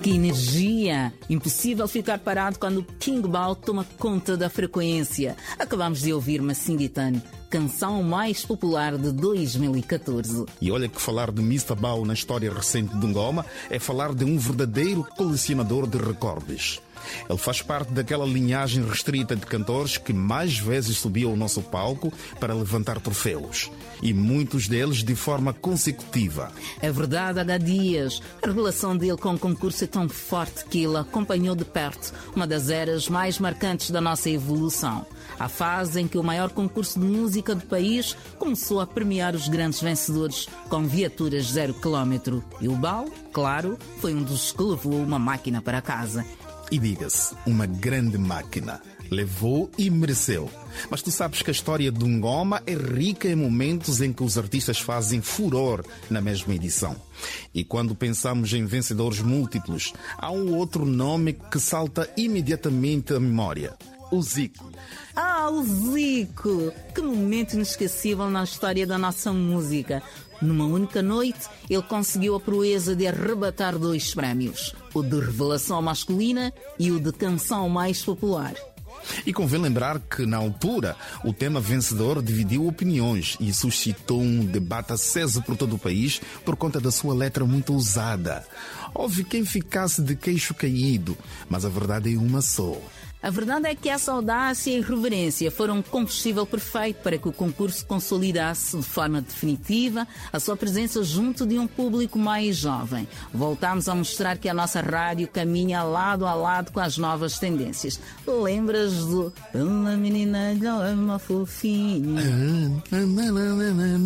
Que energia! Impossível ficar parado quando o King Bao toma conta da frequência. Acabamos de ouvir Masingitane, canção mais popular de 2014. E olha que falar de Mr. Bao na história recente de Ngoma é falar de um verdadeiro colecionador de recordes. Ele faz parte daquela linhagem restrita de cantores que mais vezes subiam ao nosso palco para levantar troféus. E muitos deles de forma consecutiva. É verdade, H. Dias. A relação dele com o concurso é tão forte que ele acompanhou de perto uma das eras mais marcantes da nossa evolução. A fase em que o maior concurso de música do país começou a premiar os grandes vencedores com viaturas 0 km. E o Bao, claro, foi um dos que levou uma máquina para casa. E diga-se, uma grande máquina. Levou e mereceu. Mas tu sabes que a história do Ngoma é rica em momentos em que os artistas fazem furor na mesma edição. E quando pensamos em vencedores múltiplos, há um outro nome que salta imediatamente à memória: o Zico. Ah, o Zico! Que momento inesquecível na história da nossa música. Numa única noite, ele conseguiu a proeza de arrebatar 2 prémios: o de revelação masculina e o de canção mais popular. E convém lembrar que, na altura, o tema vencedor dividiu opiniões e suscitou um debate aceso por todo o país por conta da sua letra muito ousada. Houve quem ficasse de queixo caído, mas a verdade é uma só. A verdade é que essa audácia e irreverência foram um combustível perfeito para que o concurso consolidasse de forma definitiva a sua presença junto de um público mais jovem. Voltámos a mostrar que a nossa rádio caminha lado a lado com as novas tendências. Lembras do "Uma menina é uma fofinha"?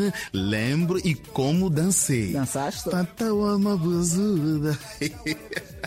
Lembro, e como dancei. Dançaste? Tanta uma buzuda.